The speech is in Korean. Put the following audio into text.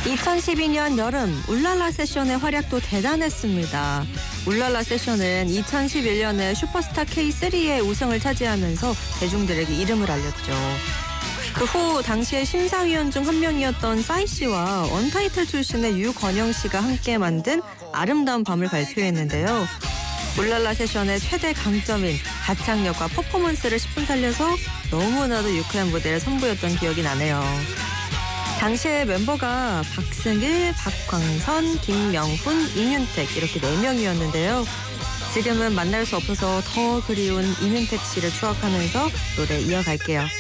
2012년 여름 울랄라 세션의 활약도 대단했습니다. 울랄라 세션은 2011년에 슈퍼스타 K3의 우승을 차지하면서 대중들에게 이름을 알렸죠. 그 후 당시의 심사위원 중 한 명이었던 싸이 씨와 언타이틀 출신의 유건영 씨가 함께 만든 아름다운 밤을 발표했는데요. 울랄라 세션의 최대 강점인 가창력과 퍼포먼스를 10분 살려서 너무나도 유쾌한 무대를 선보였던 기억이 나네요. 당시에 멤버가 박승일, 박광선, 김명훈, 임윤택 이렇게 4명이었는데요. 지금은 만날 수 없어서 더 그리운 임윤택 씨를 추억하면서 노래 이어갈게요.